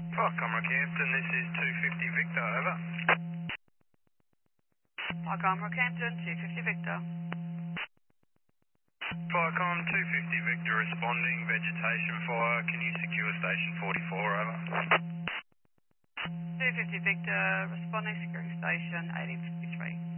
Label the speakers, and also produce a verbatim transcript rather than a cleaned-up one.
Speaker 1: Flycom Rockhampton, this is two fifty Victor, over.
Speaker 2: Flycom Rockhampton, two fifty Victor.
Speaker 1: Flycom two fifty Victor responding, vegetation fire, can you secure station forty-four, over?
Speaker 2: two fifty Victor, responding, securing station eighteen fifty-three.